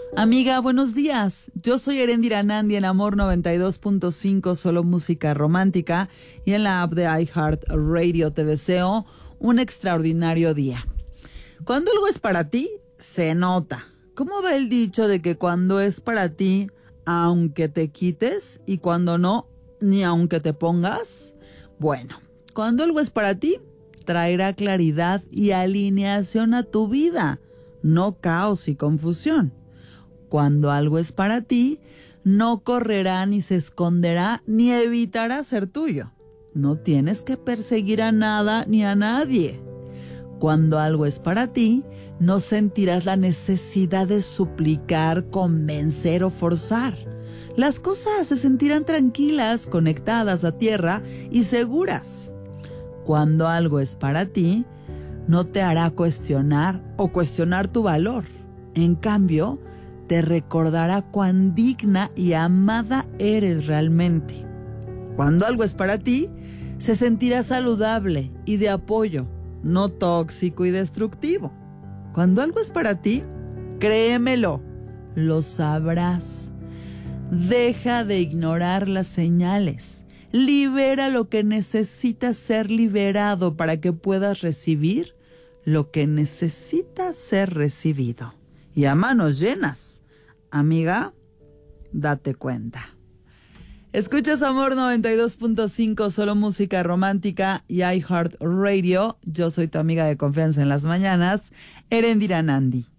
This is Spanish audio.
Amiga, buenos días. Yo soy Erendira Nandi en Amor 92.5, solo música romántica, y en la app de iHeartRadio te deseo un extraordinario día. Cuando algo es para ti, se nota. ¿Cómo va el dicho de que cuando es para ti, aunque te quites, y cuando no, ni aunque te pongas? Bueno, cuando algo es para ti, traerá claridad y alineación a tu vida, no caos y confusión. Cuando algo es para ti, no correrá ni se esconderá ni evitará ser tuyo. No tienes que perseguir a nada ni a nadie. Cuando algo es para ti, no sentirás la necesidad de suplicar, convencer o forzar. Las cosas se sentirán tranquilas, conectadas a tierra y seguras. Cuando algo es para ti, no te hará cuestionar o cuestionar tu valor. En cambio, te recordará cuán digna y amada eres realmente. Cuando algo es para ti, se sentirá saludable y de apoyo, no tóxico y destructivo. Cuando algo es para ti, créemelo, lo sabrás. Deja de ignorar las señales. Libera lo que necesita ser liberado para que puedas recibir lo que necesita ser recibido. Y a manos llenas, amiga, date cuenta. Escuchas Amor 92.5, solo música romántica y iHeartRadio. Yo soy tu amiga de confianza en las mañanas, Erendira Nandi.